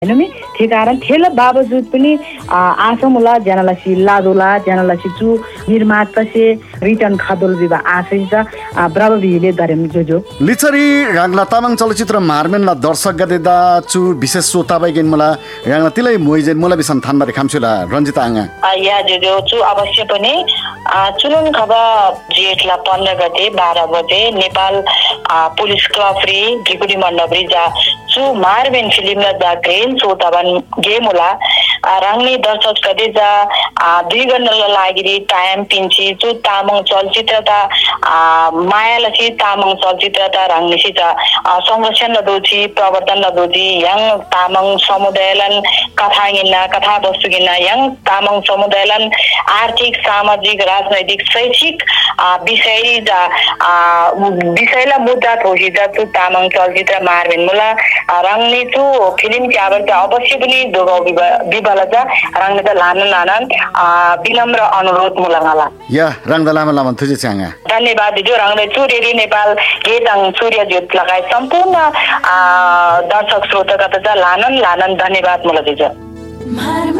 हेर्नु त्यही कारण थिएला बावजुद पनि आसमुला जनालासी लादोला जनालासी चु निर्माता से रिटर्न खादोल विवा आशैसा ब्राबीले दरेम जोजो लिचरी रांगला तामाङ चलचित्र मार्मेनला दर्शक गदेदा चु विशेष श्रोता बाइगेन मला रांगला तिलै मोइजेन मला बिसन थान्दा रेखामछुला रञ्जिता आङा या जोजो चु अवश्य पनि चुलन खबा जेठला 15 गते 12 बजे नेपाल पुलिस क्लब फ्री ढिकुडी मण्डपरी जा चु मार्मेन फिल्म दा ग्रेन श्रोतावन गेमुला राङ्ने दर्शक कदे जा 2 गन्नला लागि टाइम पिन्ची चु तामाङ चलचित्रता मायालसी तामाङ चलचित्रता राङ्नेसी जा संरक्षण लदोची प्रवर्तन लदोची यङ तामाङ समुदायलन कथा गिन्ना कथा वस्तु गिन्ना यङ तामाङ समुदायलन आर्थिक सामाजिक राजनैतिक शैक्षिक विषय जा विषयला मुद्दा थोसी जा चु तामाङ चलचित्र मार्मेन मुला राङ्ने चु फिल्म के आबर्ता अवश्य पनि दोगौ विवाला जा राङ्ने त लान विनम्र अनुरोध मुलाङला या राङ्दा लामा थुजे च्याङा धन्यवाद दिजो राङ्ने चु रेडियो नेपाल गेदाङ सूर्य ज्योत लगायत सम्पूर्ण दर्शक श्रोताका त लानन धन्यवाद मुला दिजो